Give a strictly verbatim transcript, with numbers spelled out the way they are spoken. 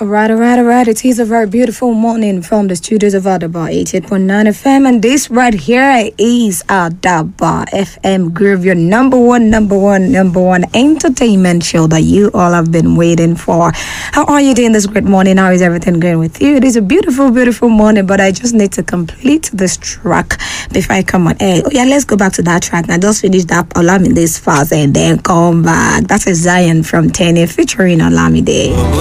All right, all right, all right. It is a very beautiful morning from the studios of Adaba eighty-eight point nine F M. And this right here is Adaba F M Groove, your number one, number one, number one entertainment show that you all have been waiting for. How are you doing this great morning? How is everything going with you? It is a beautiful, beautiful morning, but I just need to complete this track before I come on air. Oh, yeah, let's go back to that track. Now, just finish that Olamide fast and then come back. That's a Zion from Tenny featuring Olamide.